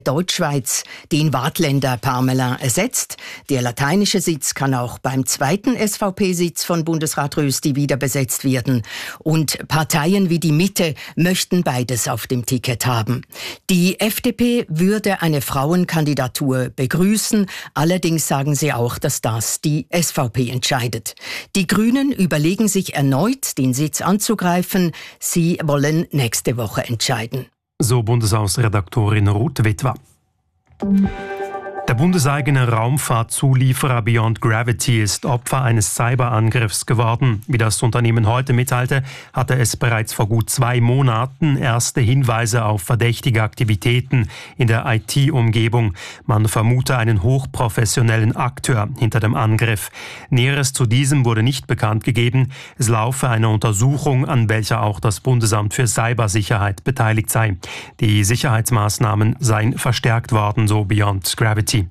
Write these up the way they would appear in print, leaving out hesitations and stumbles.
Deutschschweiz den Waadtländer Parmelin ersetzt. Der lateinische Sitz kann auch beim zweiten SVP-Sitz von Bundesrat Rösti wieder besetzt werden. Und Parteien wie die Mitte möchten beides auf dem Ticket haben. Die FDP würde eine Frauenkandidatur begrüßen. Allerdings sagen sie auch, dass das die SVP entscheidet. Die Grünen überlegen sich erneut, den Sitz anzugreifen. Sie wollen nächste Woche entscheiden. So Bundeshausredaktorin Ruth Witwer. Der bundeseigene Raumfahrtzulieferer Beyond Gravity ist Opfer eines Cyberangriffs geworden. Wie das Unternehmen heute mitteilte, hatte es bereits vor gut 2 Monaten erste Hinweise auf verdächtige Aktivitäten in der IT-Umgebung. Man vermute einen hochprofessionellen Akteur hinter dem Angriff. Näheres zu diesem wurde nicht bekannt gegeben. Es laufe eine Untersuchung, an welcher auch das Bundesamt für Cybersicherheit beteiligt sei. Die Sicherheitsmaßnahmen seien verstärkt worden, so Beyond Gravity.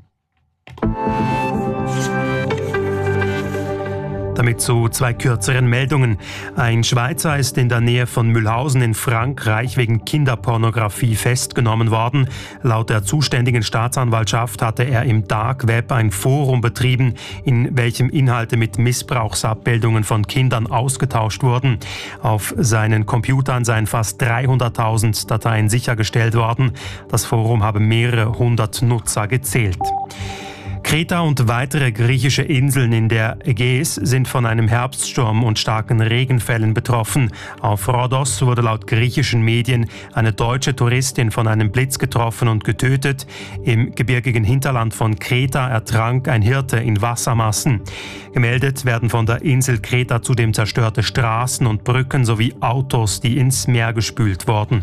Damit zu 2 kürzeren Meldungen. Ein Schweizer ist in der Nähe von Mühlhausen in Frankreich wegen Kinderpornografie festgenommen worden. Laut der zuständigen Staatsanwaltschaft hatte er im Dark Web ein Forum betrieben, in welchem Inhalte mit Missbrauchsabbildungen von Kindern ausgetauscht wurden. Auf seinen Computern seien fast 300.000 Dateien sichergestellt worden. Das Forum habe mehrere 100 Nutzer gezählt. Kreta und weitere griechische Inseln in der Ägäis sind von einem Herbststurm und starken Regenfällen betroffen. Auf Rhodos wurde laut griechischen Medien eine deutsche Touristin von einem Blitz getroffen und getötet. Im gebirgigen Hinterland von Kreta ertrank ein Hirte in Wassermassen. Gemeldet werden von der Insel Kreta zudem zerstörte Straßen und Brücken sowie Autos, die ins Meer gespült wurden.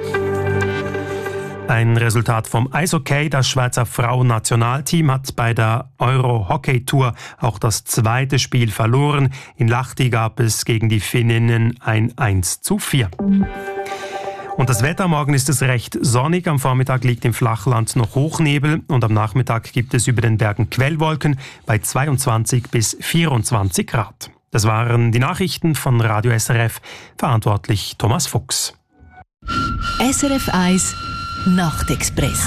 Ein Resultat vom Eishockey. Das Schweizer Frauennationalteam hat bei der Euro-Hockey-Tour auch das zweite Spiel verloren. In Lahti gab es gegen die Finninnen ein 1:4. Und das Wetter, morgen ist es recht sonnig. Am Vormittag liegt im Flachland noch Hochnebel und am Nachmittag gibt es über den Bergen Quellwolken bei 22 bis 24 Grad. Das waren die Nachrichten von Radio SRF. Verantwortlich Thomas Fuchs. SRF 1 Nachtexpress.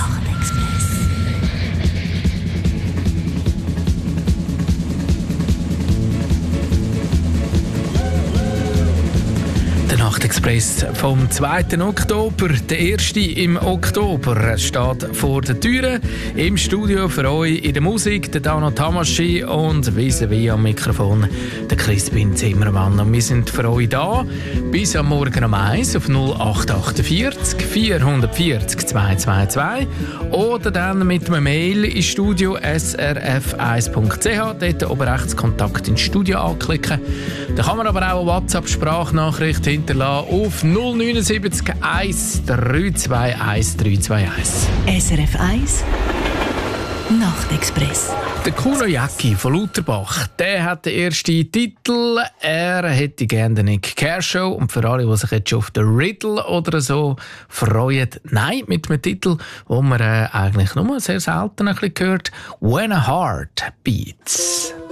Der Nachtexpress vom 2. Oktober, der erste im Oktober, steht vor den Türen. Im Studio für euch in der Musik der Dano Tamaschi und vis-à-vis am Mikrofon der Crispin Zimmermann. Und wir sind für euch da bis am Morgen um 1 auf 0848 440 222 oder dann mit einem Mail ins Studio srf1.ch. Dort oben rechts Kontakt ins Studio anklicken. Da kann man aber auch eine WhatsApp-Sprachnachricht hinterlassen auf 079 1 321 321. SRF 1 Nachtexpress. Der Kuno Jäcki von Lauterbach, der hat den ersten Titel. Er hätte gerne den Nick Kershaw. Und für alle, die sich jetzt schon auf den Riddle oder so freuen, nein, mit einem Titel, den man eigentlich nur sehr selten ein bisschen hört. When a Heart Beats.